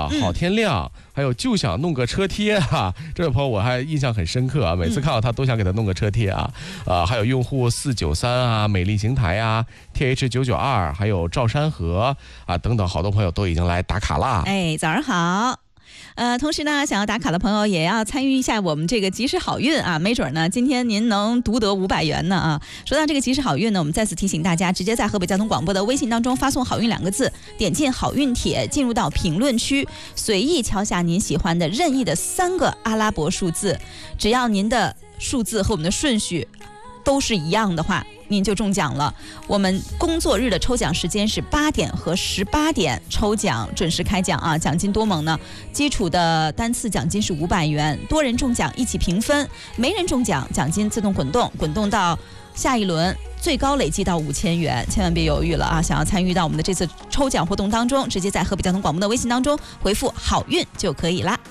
好天亮，还有就想弄个车贴啊，这位朋友我还印象很深刻啊，每次看到他都想给他弄个车贴啊。还有用户493啊，美丽邢台啊 TH992，还有赵山河啊等等，好多朋友都已经来打卡啦。 哎，早上好。同时呢，想要打卡的朋友也要参与一下我们这个及时好运啊，没准呢今天您能独得500元呢啊！说到这个及时好运呢，我们再次提醒大家，直接在河北交通广播的微信当中发送好运2个字，点进好运帖，进入到评论区，随意敲下您喜欢的任意的3个阿拉伯数字，只要您的数字和我们的顺序都是一样的话，您就中奖了。我们工作日的抽奖时间是8点和18点抽奖，准时开奖啊！奖金多猛呢！基础的单次奖金是500元，多人中奖一起平分，没人中奖奖金自动滚动到下一轮，最高累计到5000元，千万别犹豫了啊！想要参与到我们的这次抽奖活动当中，直接在河北交通广播的微信当中回复好运就可以啦。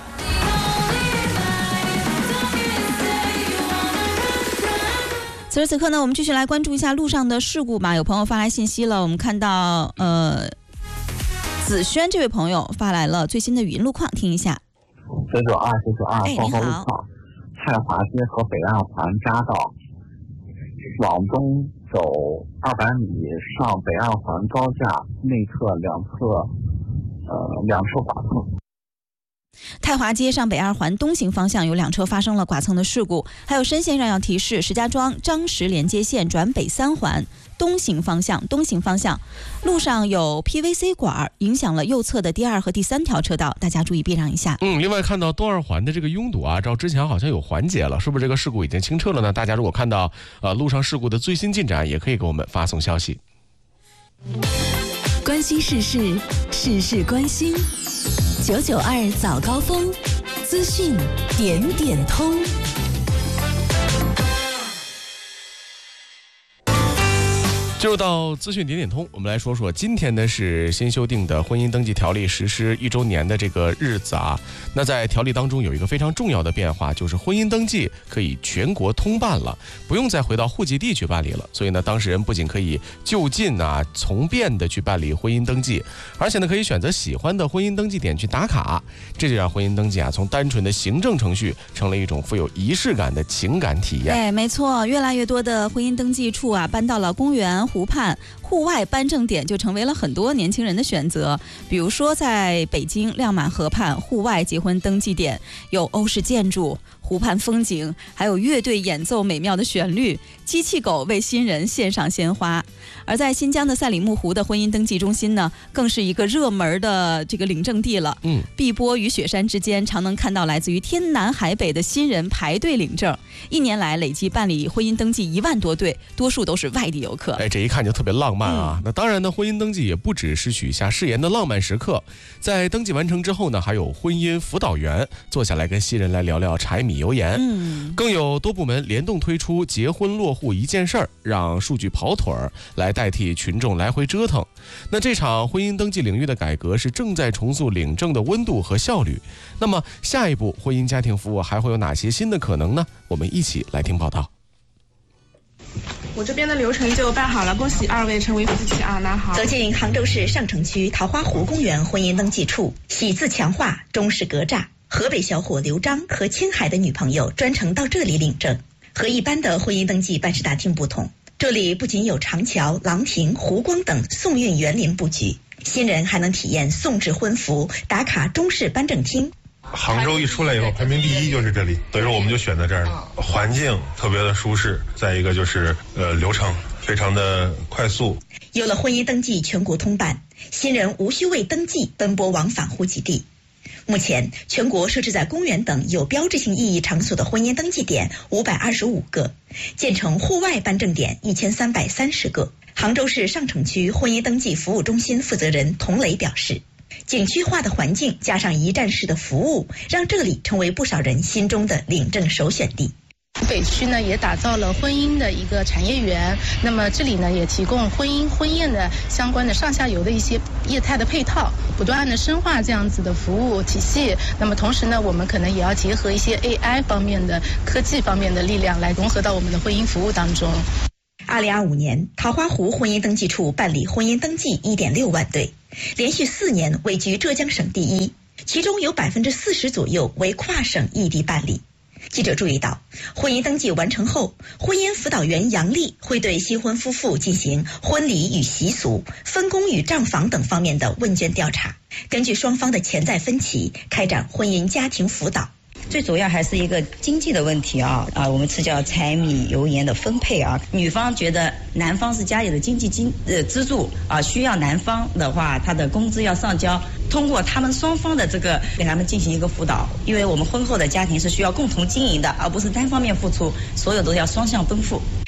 此时此刻呢，我们继续来关注一下路上的事故吧。有朋友发来信息了，我们看到子轩这位朋友发来了最新的语音路况，听一下。 992，报告路况，太华街和北二环匝道往东走200米，上北二环高架内侧两侧剐蹭。 太华街上北二环东行方向有2车发生了剐蹭的事故，还有申线上要提示，石家庄张石连接线转北3环东行方向路上有 PVC 管，影响了右侧的第2和第3条车道，大家注意避让一下。 另外看到东二环的这个拥堵啊，照之前好像有缓解了，是不是这个事故已经清澈了呢？大家如果看到路上事故的最新进展，也可以给我们发送消息。 关心时事，事事关心。992早高峰，资讯点点通。 进入到资讯点点通，我们来说说今天呢是新修订的婚姻登记条例实施1周年的这个日子啊。那在条例当中有一个非常重要的变化，就是婚姻登记可以全国通办了，不用再回到户籍地去办理了。所以呢，当事人不仅可以就近啊从便的去办理婚姻登记，而且呢可以选择喜欢的婚姻登记点去打卡，这就让婚姻登记啊从单纯的行政程序成了一种富有仪式感的情感体验。 对，没错，越来越多的婚姻登记处啊搬到了公园、湖畔，户外颁证点就成为了很多年轻人的选择。比如说在北京亮马河畔户外结婚登记点，有欧式建筑、湖畔风景，还有乐队演奏美妙的旋律，机器狗为新人献上鲜花。而在新疆的赛里木湖的婚姻登记中心呢，更是一个热门的这个领证地了。碧波与雪山之间，常能看到来自于天南海北的新人排队领证。1年来累计办理婚姻登记1万多对，多数都是外地游客。 这一看就特别浪漫啊。那当然呢，婚姻登记也不只是许下誓言的浪漫时刻，在登记完成之后呢，还有婚姻辅导员坐下来跟新人来聊聊柴米油盐。更有多部门联动推出结婚落户一件事儿，让数据跑腿儿来代替群众来回折腾。那这场婚姻登记领域的改革是正在重塑领证的温度和效率。那么下一步婚姻家庭服务还会有哪些新的可能呢？我们一起来听报道。 我这边的流程就办好了，恭喜2位成为夫妻啊！那好。 走进杭州市上城区桃花湖公园婚姻登记处，喜字强化，中式格栅。河北小伙刘章和青海的女朋友专程到这里领证。和一般的婚姻登记办事大厅不同，这里不仅有长桥、廊亭、湖光等宋韵园林布局，新人还能体验宋制婚服，打卡中式颁证厅。 杭州一出来以后，排名第1就是这里，所以说我们就选在这儿了。环境特别的舒适，再一个就是流程非常的快速。 有了婚姻登记全国通办，新人无需为登记奔波往返户籍地。目前，全国设置在公园等有标志性意义场所的婚姻登记点525个，建成户外颁证点1330个。杭州市上城区婚姻登记服务中心负责人童磊表示，景区化的环境加上一站式的服务，让这里成为不少人心中的领证首选地。 北区呢也打造了婚姻的一个产业园，那么这里呢也提供婚姻婚宴的相关的上下游的一些业态的配套，不断的深化这样子的服务体系。那么同时呢，我们可能也要结合一些 AI 方面的科技方面的力量来融合到我们的婚姻服务当中。 2025年，桃花湖婚姻登记处办理婚姻登记 1.6 万对，连续4年位居浙江省第一，其中有40%左右为跨省异地办理。记者注意到，婚姻登记完成后，婚姻辅导员杨丽会对新婚夫妇进行婚礼与习俗、分工与账房等方面的问卷调查，根据双方的潜在分歧，开展婚姻家庭辅导。 最主要还是一个经济的问题啊，我们是叫柴米油盐的分配啊。女方觉得男方是家里的经济支柱啊，需要男方的话，他的工资要上交。通过他们双方的这个给他们进行一个辅导，因为我们婚后的家庭是需要共同经营的，而不是单方面付出，所有都要双向奔赴。